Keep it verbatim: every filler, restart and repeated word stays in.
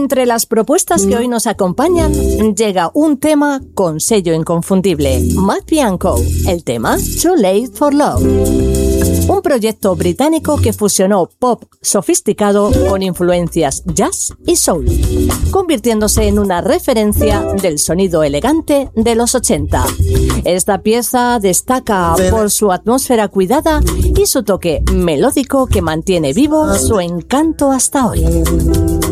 Entre las propuestas que hoy nos acompañan, llega un tema con sello inconfundible. Matt Bianco, el tema Too Late for Love. Un proyecto británico que fusionó pop sofisticado con influencias jazz y soul, convirtiéndose en una referencia del sonido elegante de los ochenta. Esta pieza destaca por su atmósfera cuidada y su toque melódico que mantiene vivo su encanto hasta hoy.